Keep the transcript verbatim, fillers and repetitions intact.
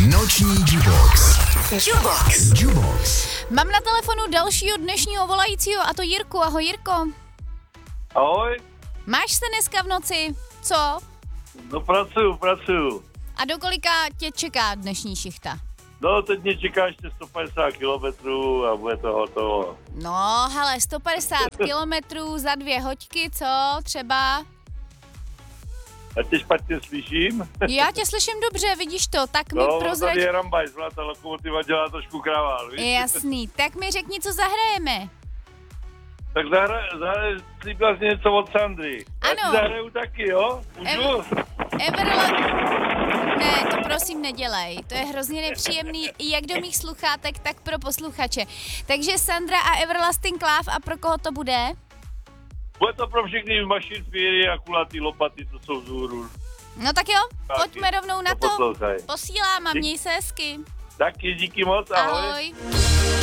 Noční Jubox. Jubox. Jubox. Mám na telefonu dalšího dnešního volajícího, a to Jirku. Ahoj, Jirko. Ahoj, Máš se dneska v noci? Co? no pracuju, pracuju. A do kolika tě čeká dnešní šichta? No, teď mě čeká ještě sto padesát kilometrů a bude to hotovo. No, hele, sto padesát kilometrů za dvě hoďky, co třeba? Já tě špatně slyším. Já tě slyším dobře, vidíš to, tak mi No, prozrať. tady je Rambaj, zvolá ta lokomotiva dělá trošku kravál, víš? Jasný, tak mi řekni, co zahrajeme. Tak zahraje, zahraje slíbila jsi něco od Sandry. Já Ano. si zahraju taky, jo? Můžu? Everla... Ne, to prosím nedělej, to je hrozně nepříjemný jak do mých sluchátek, tak pro posluchače. Takže Sandra a Everlasting Love, a pro koho to bude? Bude to pro všechny mašin, sféry a kulatý lopaty, co jsou vzhůru. No tak jo, Taky. pojďme rovnou na To to. poslouchej. Posílám a měj se hezky. Taky díky moc, ahoj. Ahoj.